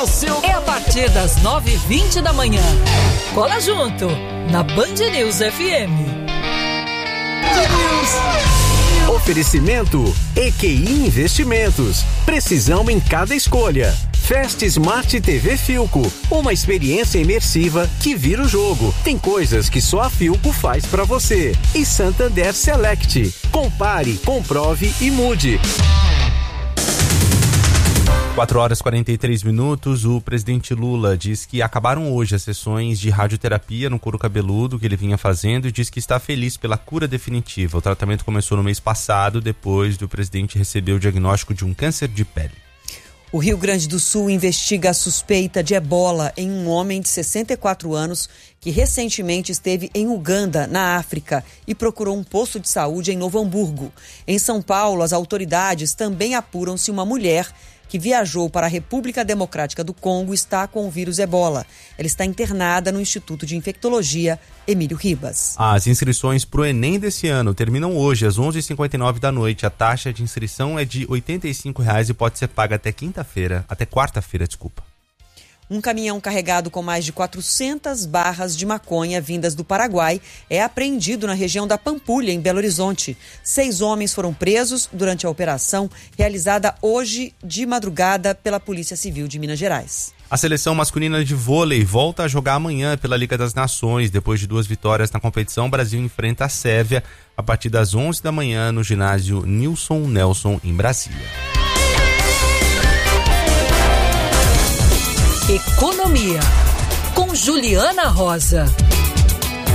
É a partir das 9h20 da manhã. Cola junto, na Band News FM. Oferecimento EQI Investimentos. Precisão em cada escolha. Fast Smart TV Philco, uma experiência imersiva que vira o jogo. Tem coisas que só a Philco faz pra você. E Santander Select. Compare, comprove e mude. 4h43. O presidente Lula diz que acabaram hoje as sessões de radioterapia no couro cabeludo que ele vinha fazendo e diz que está feliz pela cura definitiva. O tratamento começou no mês passado, depois do presidente receber o diagnóstico de um câncer de pele. O Rio Grande do Sul investiga a suspeita de ebola em um homem de 64 anos que recentemente esteve em Uganda, na África, e procurou um posto de saúde em Novo Hamburgo. Em São Paulo, as autoridades também apuram se uma mulher que viajou para a República Democrática do Congo está com o vírus ebola. Ela está internada no Instituto de Infectologia Emílio Ribas. As inscrições para o Enem desse ano terminam hoje, às 11h59 da noite. A taxa de inscrição é de R$ 85,00 e pode ser paga até quarta-feira. Um caminhão carregado com mais de 400 barras de maconha vindas do Paraguai é apreendido na região da Pampulha, em Belo Horizonte. 6 homens foram presos durante a operação realizada hoje de madrugada pela Polícia Civil de Minas Gerais. A seleção masculina de vôlei volta a jogar amanhã pela Liga das Nações. Depois de 2 vitórias na competição, o Brasil enfrenta a Sérvia a partir das 11 da manhã no ginásio Nilson Nelson, em Brasília. Economia, com Juliana Rosa.